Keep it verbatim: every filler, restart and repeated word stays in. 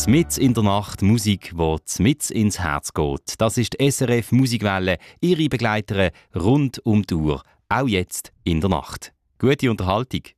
Mit in der Nacht Musik, die mit ins Herz geht. Das ist die S R F Musikwelle, ihre Begleiterin rund um die Uhr, auch jetzt in der Nacht. Gute Unterhaltung.